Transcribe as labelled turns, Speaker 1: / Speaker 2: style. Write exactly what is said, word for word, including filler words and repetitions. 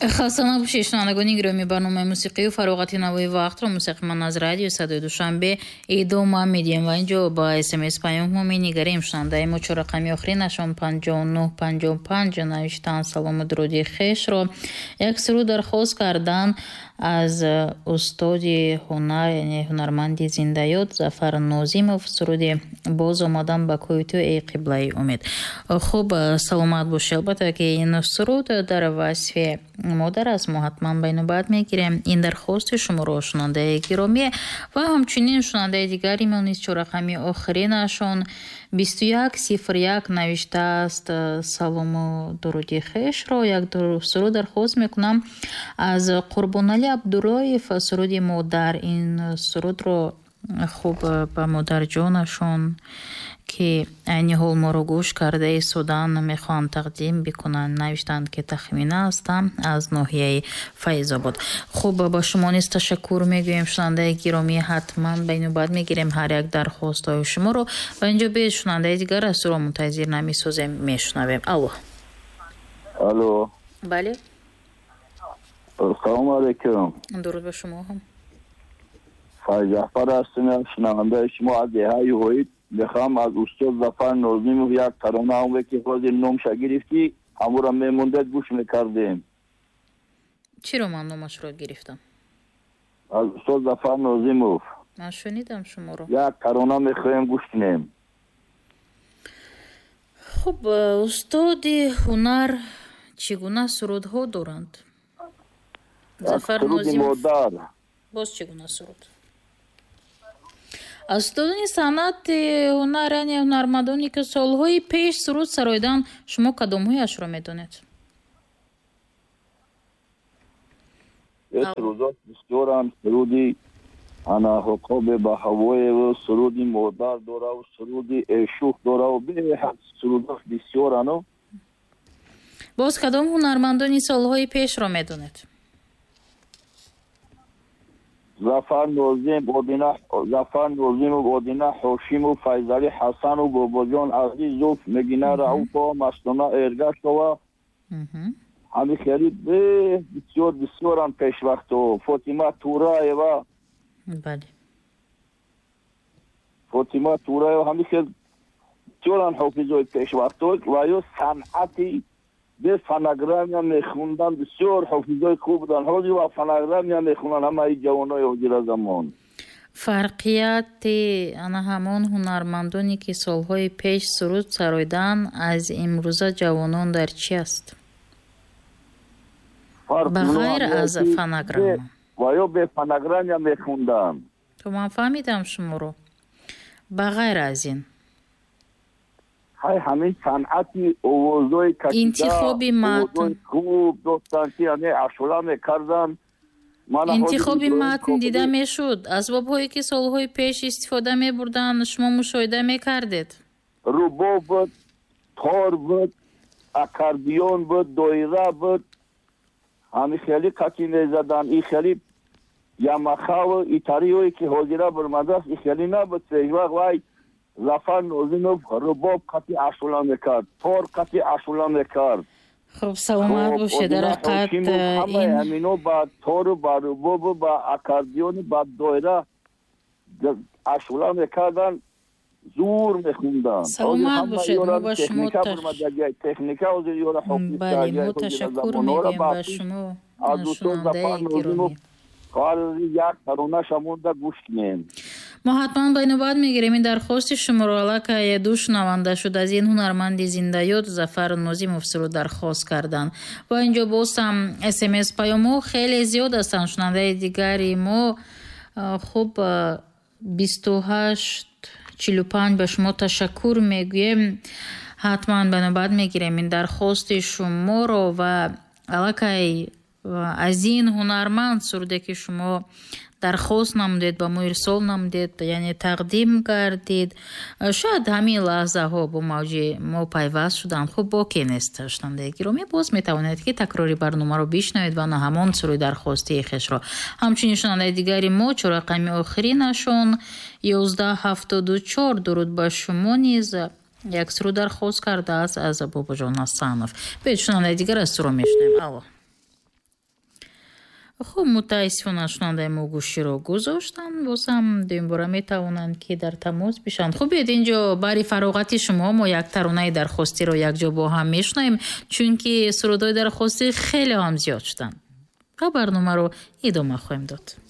Speaker 1: خسته نباشید شنوندگان گرامی. برنامه موسیقی و فراغت نوای وقت را موسیقیمان از رادیو صدای دوشنبه ادامه میدیم و اینجا با اس ام اس پیام ها می‌نگریم. شنونده ما چهار رقمی آخری نشان پنجاه و نه پنجاه و پنج نوشتن سلام و درودی خوش را یک سرود درخواست کردن از استاد هنر یعنی هنرمند زنده‌یاد ظفر ناظمов. سرودی باز آمدن به کوی تو ای قبله امید. خوب سلامت باش. البته که این سرود در وصف مادر است ما حتما بین بعد میگیریم. این درخواست شما رو شنونده گرامی و همچنین شنونده دیگری ما نیست چهار رقمی آخرینشون بیست و یک صفر یک نوشته است سلام و درودی خوش را یک سرود درخواست میکنم از قربانعلی عبداللهیف. سرودی مادر. این سرود رو خوب به مادر جانشون که این حال ما رو گوش کرده سودان میخوان تقدیم بکنن. نوشتند که تخمینه هستم از ناحیه فیض آباد. خوب با شما نیست تشکر میگویم شنونده گرامی. حتما بین و بعد میگیریم هر یک درخواست های شما رو و اینجا به شنونده دیگر از رو منتظر نمیسازیم میشنویم. الو
Speaker 2: الو
Speaker 1: بله
Speaker 2: سلام علیکم.
Speaker 1: درود به شما هم.
Speaker 2: فیض جعفر هستم شنونده شما از دهه هوید. میخوام از استاد ظفر ناظمov یک ترانه هم که خود نامش گرفتی همون را میمونده گوش میکردیم.
Speaker 1: چی رو من نامش رو گرفتم؟
Speaker 2: از استاد ظفر ناظمov.
Speaker 1: من شنیدم شما رو.
Speaker 2: یک ترانه میخوایم گوش کنیم.
Speaker 1: خب استاد هنر چگونه سرودها دارند؟ ظفر ناظمov باز چگونه سرود؟ استادانی صنعت هنر یعنی هنرمندانی که سالهای پیش سرود سراییدن شما کدامهایش را میدانید؟
Speaker 2: سرودات بسیارند. سرودی انا حقاب به هوای و سرودی مادر داره و سرودی عشق داره و به حد سرودات بسیارند.
Speaker 1: باز کدام هنرمندانی سالهای پیش را میدانید؟
Speaker 2: ظفر ناظم بودینه ظفر ناظم و بودینه حاشم و فیضلی حسن و باباجان عزیز و مگینه رعوف و مستانه ارگشت و همین خیلی بسیار بسیار هم پیش وقت و فاطمه تورای و
Speaker 1: بله
Speaker 2: فاطمه تورای و همین خیلی بسیار هم حافظای پیش وقت و یا صنعتی به فنگرامی هم میخوندن بسیار حافظای خوب بودن. حالی و فنگرامی هم میخوندن همه ای جوانای حاضر زمان.
Speaker 1: فرقیت انا همان هنرمندانی که سالهای پیش سرود سراییدن از امروزه جوانان در چی است؟ بغیر از فنگرام
Speaker 2: و یا به فنگرامی هم میخوندن.
Speaker 1: تو من فهمیدم شما رو. بغیر از این
Speaker 2: های همین صنعتی اوازوی کشیده
Speaker 1: انتخابی متن
Speaker 2: خوب دوستان که یعنی اشولا میکردن.
Speaker 1: انتخابی متن دیده میشد. اسباب هایی که سالهای پیش استفاده میبردن شما مشاهده میکردید؟
Speaker 2: رباب بود، تار بود، اکاردیون بود، دایره بود. همین خیلی کتی میزدن. این خیلی یمخه و ایتاری هایی که حاضره برمده است این خیلی نبود. سیوه وای ظفر ناظمov رباب قطعی اشولا میکرد، تار قطعی اشولا میکرد.
Speaker 1: خب سلامت باشه. در حقیقت
Speaker 2: این همینو با تار و با رباب و با اکاردیون و با دایره اشولا میکردن زور میخوندن.
Speaker 1: سلامت باشه. ما با شما
Speaker 2: تکنیکه از یورا حافظ
Speaker 1: بله ما تشکر میگیم با شما شنونده گرامی.
Speaker 2: کار یک ترانه شمونده گوش کنیم.
Speaker 1: ما حتما بین و بعد میگیریم. این درخواست شما رو علاقه دو شنونده شد از این هنرمند زنده‌یاد ظفر ناظمov سرود درخواست کردن و اینجا باز هم اس ام اس پیامو خیلی زیاد هستن. شنونده دیگری ما خوب بیست و هشت چهل و پنج به شما تشکر میگویم. حتما بین و بعد میگیریم این درخواست شما رو و علاقه از این هنرمند سروده که شما درخواست نمودید با ما ارسال نمودید یعنی تقدیم کردید شاید همین لحظه ها با موجه ما پیوست شدن. خب باکی نیست شنونده گرامی. باز میتوانید که تکراری برنامه رو بشنوید و نه همان سروی درخواستی خش را. همچنین شنونده دیگری ما چهار رقمی آخری نشون یازده هفتاد و چهار درود با شما نیز یک سرود درخواست کرده است از بابا جان حسنов. به شنونده دیگر از سرو میشنویم. الو хуб, мутаассифона шунавандаи мо гӯширо гузоштанд. Бозам дуюмбора метавонанд ки дар тамос бишанд. хуб, биёед инҷо баъри фароғати шумо мо як таронаи дархостиро якҷо бо ҳам мешунавем, чунки сурудҳои дархостӣ хеле ҳам зиёд шуданд ва барномаро идома хоҳем дод.